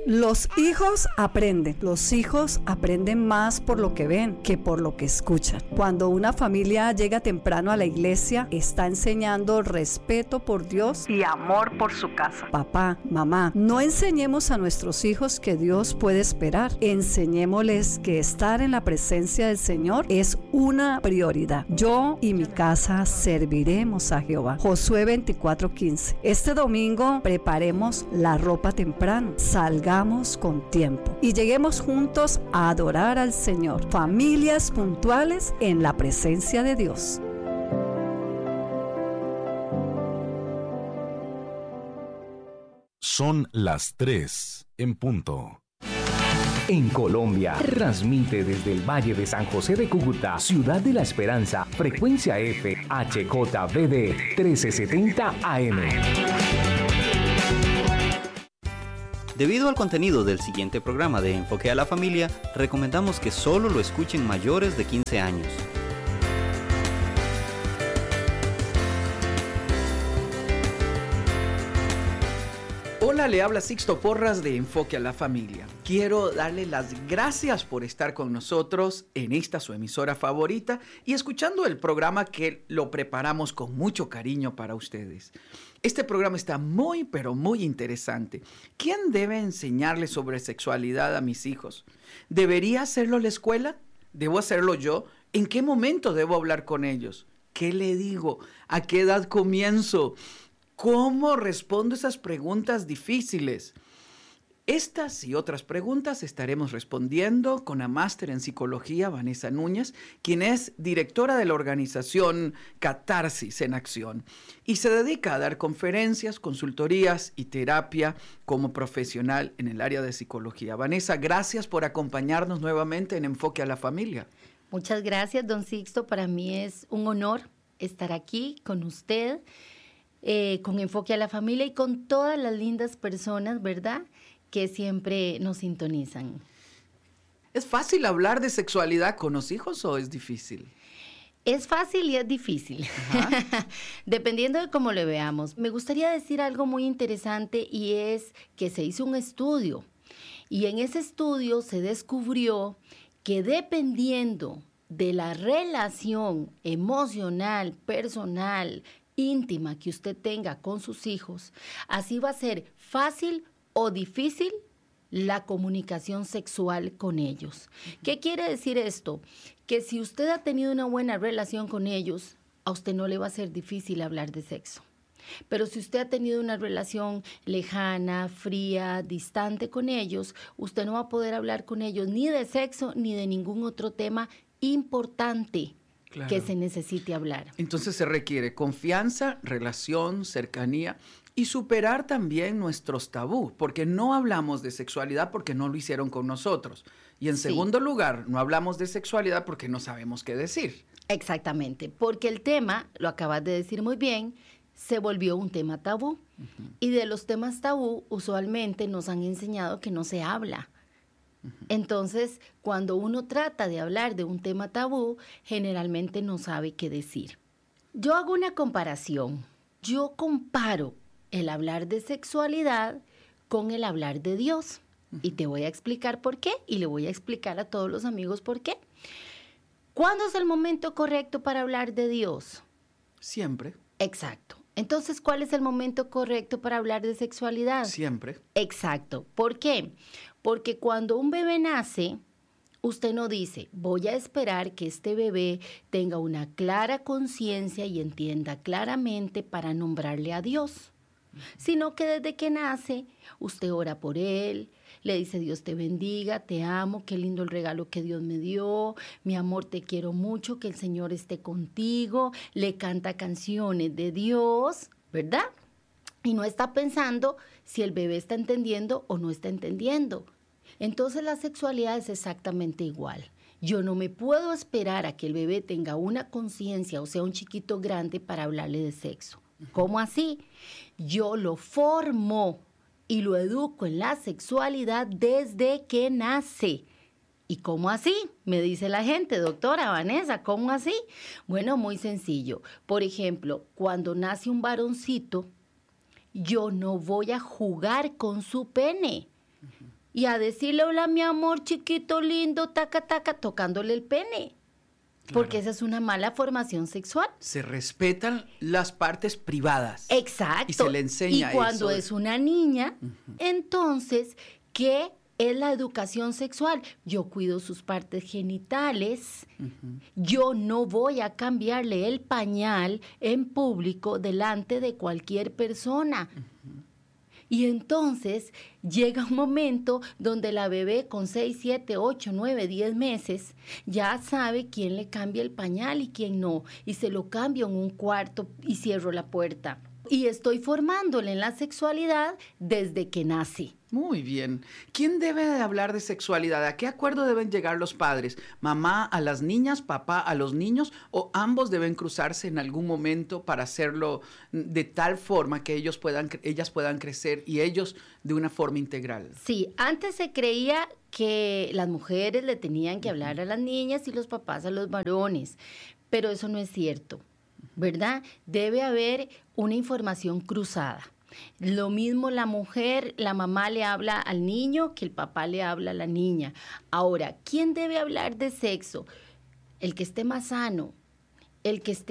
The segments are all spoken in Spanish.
Los hijos aprenden. Los hijos aprenden más por lo que ven que por lo que escuchan. Cuando una familia llega temprano a la iglesia, está enseñando respeto por Dios y amor por su casa. Papá, mamá, no enseñemos a nuestros hijos que Dios puede esperar. Enseñémosles que estar en la presencia del Señor es una prioridad. Yo y mi casa serviremos a Jehová. Josué 24:15. Este domingo preparemos la ropa temprano. Salgamos con tiempo y lleguemos juntos a adorar al Señor. Familias puntuales en la presencia de Dios. Son las 3 en punto. En Colombia, transmite desde el Valle de San José de Cúcuta, Ciudad de la Esperanza, frecuencia F, HJBD 1370 AM. Debido al contenido del siguiente programa de Enfoque a la Familia, recomendamos que solo lo escuchen mayores de 15 años. Hola, le habla Sixto Porras de Enfoque a la Familia. Quiero darle las gracias por estar con nosotros en esta su emisora favorita y escuchando el programa que lo preparamos con mucho cariño para ustedes. Este programa está muy, pero muy interesante. ¿Quién debe enseñarle sobre sexualidad a mis hijos? ¿Debería hacerlo la escuela? ¿Debo hacerlo yo? ¿En qué momento debo hablar con ellos? ¿Qué le digo? ¿A qué edad comienzo? ¿Cómo respondo esas preguntas difíciles? Estas y otras preguntas estaremos respondiendo con la máster en psicología Vanessa Núñez, quien es directora de la organización Catarsis en Acción y se dedica a dar conferencias, consultorías y terapia como profesional en el área de psicología. Vanessa, gracias por acompañarnos nuevamente en Enfoque a la Familia. Muchas gracias, don Sixto. Para mí es un honor estar aquí con usted, con Enfoque a la Familia y con todas las lindas personas, ¿verdad?, que siempre nos sintonizan. ¿Es fácil hablar de sexualidad con los hijos o es difícil? Es fácil y es difícil, dependiendo de cómo lo veamos. Me gustaría decir algo muy interesante y es que se hizo un estudio y en ese estudio se descubrió que dependiendo de la relación emocional, personal, íntima que usted tenga con sus hijos, así va a ser fácil o difícil la comunicación sexual con ellos. ¿Qué quiere decir esto? Que si usted ha tenido una buena relación con ellos, a usted no le va a ser difícil hablar de sexo. Pero si usted ha tenido una relación lejana, fría, distante con ellos, usted no va a poder hablar con ellos ni de sexo ni de ningún otro tema importante. Claro. Que se necesite hablar. Entonces se requiere confianza, relación, cercanía y superar también nuestros tabú, porque no hablamos de sexualidad porque no lo hicieron con nosotros. Y en segundo lugar, no hablamos de sexualidad porque no sabemos qué decir. Exactamente, porque el tema, lo acabas de decir muy bien, se volvió un tema tabú. Y de los temas tabú, usualmente nos han enseñado que no se habla. Entonces, cuando uno trata de hablar de un tema tabú, generalmente no sabe qué decir. Yo hago una comparación. Yo comparo el hablar de sexualidad con el hablar de Dios. Y te voy a explicar por qué y le voy a explicar a todos los amigos por qué. ¿Cuándo es el momento correcto para hablar de Dios? Siempre. Exacto. Entonces, ¿cuál es el momento correcto para hablar de sexualidad? Siempre. Exacto. ¿Por qué? Porque cuando un bebé nace, usted no dice, voy a esperar que este bebé tenga una clara conciencia y entienda claramente para nombrarle a Dios, sino que desde que nace, usted ora por él, le dice, Dios te bendiga, te amo, qué lindo el regalo que Dios me dio, mi amor, te quiero mucho, que el Señor esté contigo, le canta canciones de Dios, ¿verdad? Y no está pensando si el bebé está entendiendo o no está entendiendo. Entonces la sexualidad es exactamente igual. Yo no me puedo esperar a que el bebé tenga una conciencia o sea un chiquito grande para hablarle de sexo. ¿Cómo así? Yo lo formo y lo educo en la sexualidad desde que nace. ¿Y cómo así? Me dice la gente, doctora Vanessa, ¿cómo así? Bueno, muy sencillo. Por ejemplo, cuando nace un varoncito, yo no voy a jugar con su pene. y a decirle, hola mi amor, chiquito, lindo, taca, taca, tocándole el pene. Porque esa es una mala formación sexual. Se respetan las partes privadas. Exacto. Y se le enseña Y cuando eso. es una niña, entonces, ¿qué es la educación sexual? Yo cuido sus partes genitales. Yo no voy a cambiarle el pañal en público delante de cualquier persona. Y entonces llega un momento donde la bebé con 6, 7, 8, 9, 10 meses ya sabe quién le cambia el pañal y quién no. Y se lo cambio en un cuarto y cierro la puerta. Y estoy formándole en la sexualidad desde que nace. Muy bien. ¿Quién debe de hablar de sexualidad? ¿A qué acuerdo deben llegar los padres? ¿Mamá a las niñas, papá a los niños? ¿O ambos deben cruzarse en algún momento para hacerlo de tal forma que ellas puedan crecer y ellos de una forma integral? Sí, antes se creía que las mujeres le tenían que hablar a las niñas y los papás a los varones, pero eso no es cierto, ¿verdad? Debe haber una información cruzada. Lo mismo la mujer, la mamá le habla al niño que el papá le habla a la niña. Ahora, ¿quién debe hablar de sexo? El que esté más sano, el que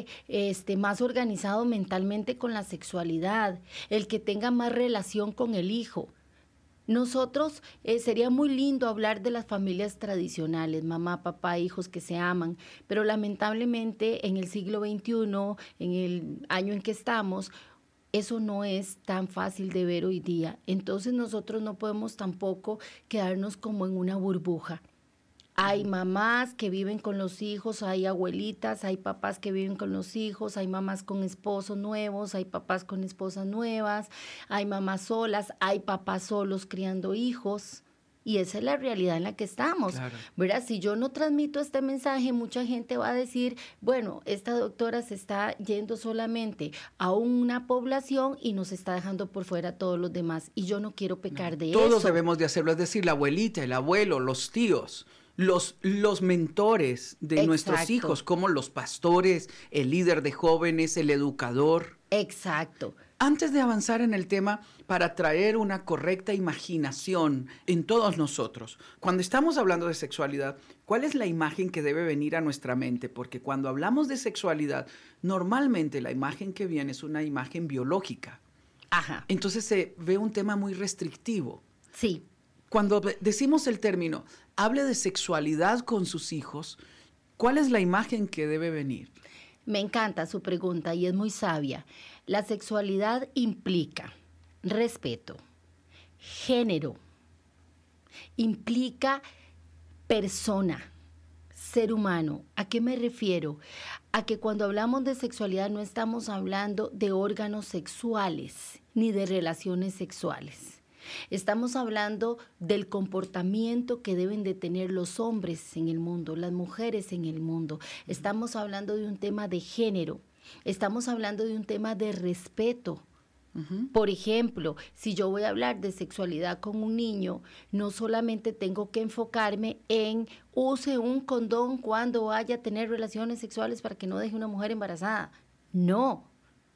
esté más organizado mentalmente con la sexualidad, el que tenga más relación con el hijo. Nosotros, sería muy lindo hablar de las familias tradicionales, mamá, papá, hijos que se aman, pero lamentablemente en el siglo XXI, en el año en que estamos, eso no es tan fácil de ver hoy día. Entonces nosotros no podemos tampoco quedarnos como en una burbuja. Hay mamás que viven con los hijos, hay abuelitas, hay papás que viven con los hijos, hay mamás con esposos nuevos, hay papás con esposas nuevas, hay mamás solas, hay papás solos criando hijos. Y esa es la realidad en la que estamos. Claro. ¿Verdad? Si yo no transmito este mensaje, mucha gente va a decir, bueno, esta doctora se está yendo solamente a una población y nos está dejando por fuera a todos los demás. Y yo no quiero pecar de eso. Todos debemos de hacerlo, es decir, la abuelita, el abuelo, los tíos, los mentores de Exacto. nuestros hijos, como los pastores, el líder de jóvenes, el educador. Exacto. Antes de avanzar en el tema, para traer una correcta imaginación en todos nosotros, cuando estamos hablando de sexualidad, ¿cuál es la imagen que debe venir a nuestra mente? Porque cuando hablamos de sexualidad, normalmente la imagen que viene es una imagen biológica. Ajá. Entonces se ve un tema muy restrictivo. Sí. Cuando decimos el término, hable de sexualidad con sus hijos, ¿cuál es la imagen que debe venir? Me encanta su pregunta y es muy sabia. La sexualidad implica respeto, género, implica persona, ser humano. ¿A qué me refiero? A que cuando hablamos de sexualidad no estamos hablando de órganos sexuales ni de relaciones sexuales. Estamos hablando del comportamiento que deben de tener los hombres en el mundo, las mujeres en el mundo. Estamos hablando de un tema de género. Estamos hablando de un tema de respeto. Por ejemplo, si yo voy a hablar de sexualidad con un niño, no solamente tengo que enfocarme en use un condón cuando vaya a tener relaciones sexuales para que no deje una mujer embarazada. No,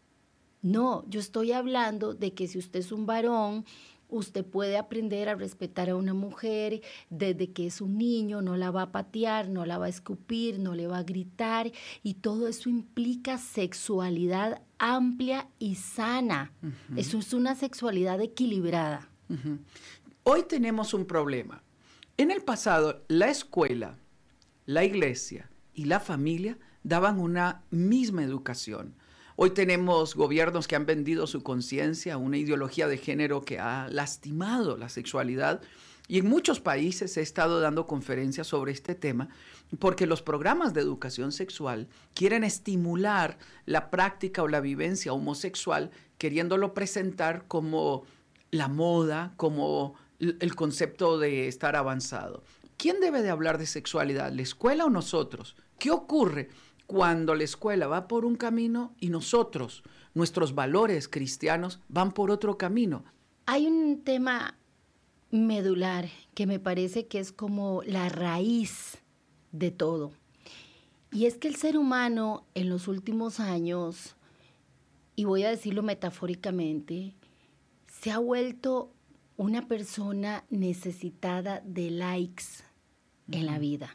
yo estoy hablando de que si usted es un varón, usted puede aprender a respetar a una mujer desde que es un niño, no la va a patear, no la va a escupir, no le va a gritar, y todo eso implica sexualidad amplia y sana. Eso es una sexualidad equilibrada. Hoy tenemos un problema. En el pasado, la escuela, la iglesia y la familia daban una misma educación. Hoy tenemos gobiernos que han vendido su conciencia a una ideología de género que ha lastimado la sexualidad, y en muchos países he estado dando conferencias sobre este tema porque los programas de educación sexual quieren estimular la práctica o la vivencia homosexual, queriéndolo presentar como la moda, como el concepto de estar avanzado. ¿Quién debe de hablar de sexualidad, la escuela o nosotros? ¿Qué ocurre cuando la escuela va por un camino y nosotros, nuestros valores cristianos, van por otro camino? Hay un tema medular que me parece que es como la raíz de todo. Y es que el ser humano en los últimos años, y voy a decirlo metafóricamente, se ha vuelto una persona necesitada de likes en la vida.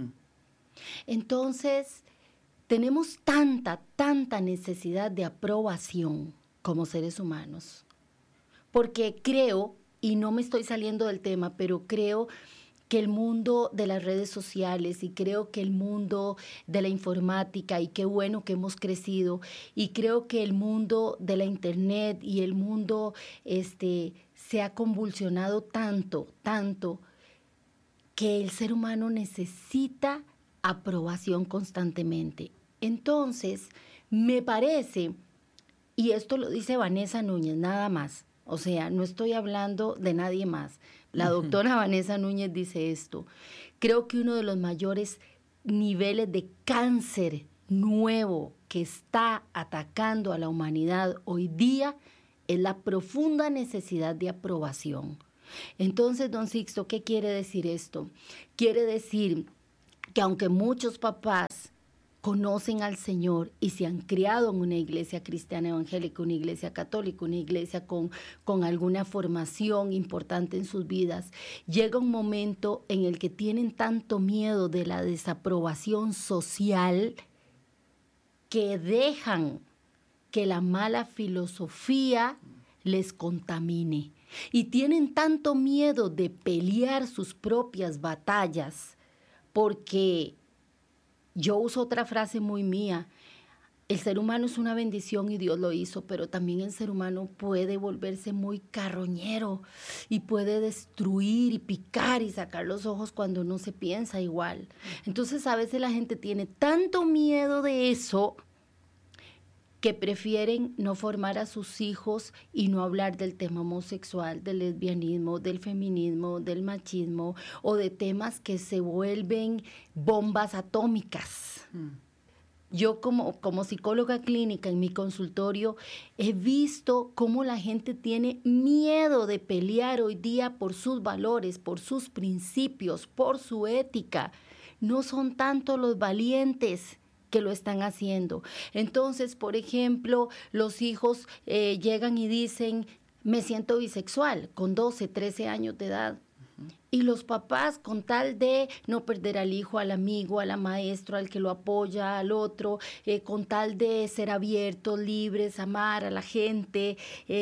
Entonces, tenemos tanta necesidad de aprobación como seres humanos. Porque creo, y no me estoy saliendo del tema, pero creo que el mundo de las redes sociales y creo que el mundo de la informática, y qué bueno que hemos crecido, y creo que el mundo de la internet y el mundo se ha convulsionado tanto, que el ser humano necesita aprobación constantemente. Entonces, me parece, y esto lo dice Vanessa Núñez, nada más, o sea, no estoy hablando de nadie más. La doctora Vanessa Núñez dice esto: creo que uno de los mayores niveles de cáncer nuevo que está atacando a la humanidad hoy día es la profunda necesidad de aprobación. Entonces, don Sixto, ¿qué quiere decir esto? Quiere decir que aunque muchos papás conocen al Señor y se han criado en una iglesia cristiana evangélica, una iglesia católica, una iglesia con alguna formación importante en sus vidas, llega un momento en el que tienen tanto miedo de la desaprobación social que dejan que la mala filosofía les contamine. Y tienen tanto miedo de pelear sus propias batallas, porque yo uso otra frase muy mía: el ser humano es una bendición y Dios lo hizo, pero también el ser humano puede volverse muy carroñero y puede destruir y picar y sacar los ojos cuando no se piensa igual. Entonces, a veces la gente tiene tanto miedo de eso que prefieren no formar a sus hijos y no hablar del tema homosexual, del lesbianismo, del feminismo, del machismo o de temas que se vuelven bombas atómicas. Yo como psicóloga clínica en mi consultorio he visto cómo la gente tiene miedo de pelear hoy día por sus valores, por sus principios, por su ética. No son tanto los valientes que lo están haciendo. Entonces, por ejemplo, los hijos llegan y dicen: me siento bisexual, con 12, 13 años de edad. Y los papás, con tal de no perder al hijo, al amigo, al maestro, al que lo apoya, al otro, con tal de ser abiertos, libres, amar a la gente,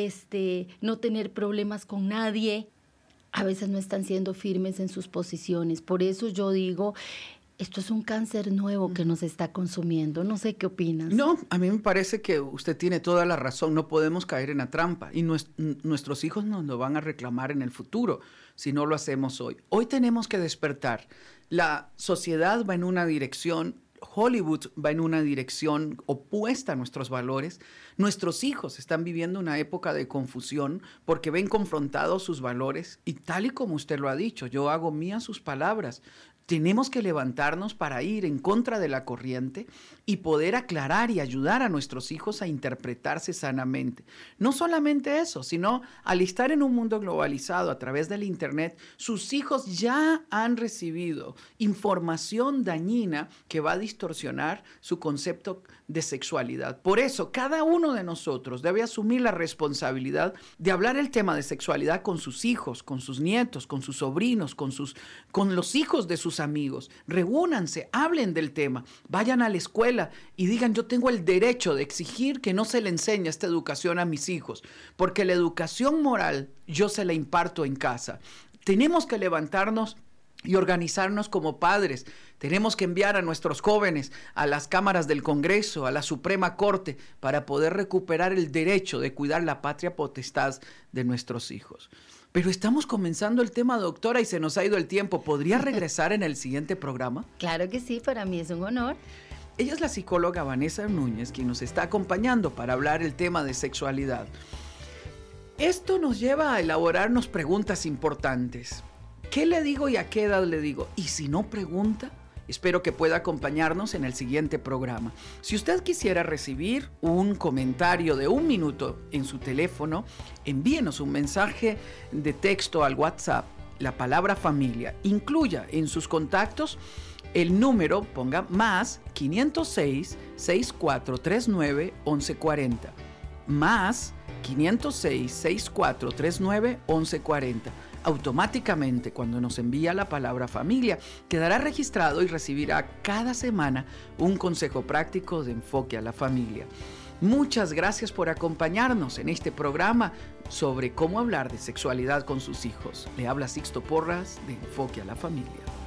no tener problemas con nadie, a veces no están siendo firmes en sus posiciones. Por eso yo digo, esto es un cáncer nuevo que nos está consumiendo. No sé qué opinas. No, a mí me parece que usted tiene toda la razón. No podemos caer en la trampa. Y nuestros hijos nos lo van a reclamar en el futuro si no lo hacemos hoy. Hoy tenemos que despertar. La sociedad va en una dirección, Hollywood va en una dirección opuesta a nuestros valores. Nuestros hijos están viviendo una época de confusión porque ven confrontados sus valores. Y tal y como usted lo ha dicho, yo hago mías sus palabras. Tenemos que levantarnos para ir en contra de la corriente y poder aclarar y ayudar a nuestros hijos a interpretarse sanamente. No solamente eso, sino al estar en un mundo globalizado a través del Internet, sus hijos ya han recibido información dañina que va a distorsionar su concepto de sexualidad. Por eso, cada uno de nosotros debe asumir la responsabilidad de hablar el tema de sexualidad con sus hijos, con sus nietos, con sus sobrinos, con los hijos de sus amigos. Reúnanse, hablen del tema, vayan a la escuela y digan: yo tengo el derecho de exigir que no se le enseñe esta educación a mis hijos, porque la educación moral yo se la imparto en casa. Tenemos que levantarnos y organizarnos como padres. Tenemos que enviar a nuestros jóvenes a las cámaras del Congreso, a la Suprema Corte, para poder recuperar el derecho de cuidar la patria potestad de nuestros hijos. Pero estamos comenzando el tema, doctora, y se nos ha ido el tiempo. ¿Podría regresar en el siguiente programa? Claro que sí, para mí es un honor. Ella es la psicóloga Vanessa Núñez, quien nos está acompañando para hablar el tema de sexualidad. Esto nos lleva a elaborarnos preguntas importantes. ¿Qué le digo y a qué edad le digo? Y si no pregunta, espero que pueda acompañarnos en el siguiente programa. Si usted quisiera recibir un comentario de 1 minuto en su teléfono, envíenos un mensaje de texto al WhatsApp, la palabra familia. Incluya en sus contactos el número, ponga más 506 6439 1140. Más 506-6439-1140. Automáticamente, cuando nos envía la palabra familia, quedará registrado y recibirá cada semana un consejo práctico de enfoque a la familia. Muchas gracias por acompañarnos en este programa sobre cómo hablar de sexualidad con sus hijos. Le habla Sixto Porras de Enfoque a la Familia.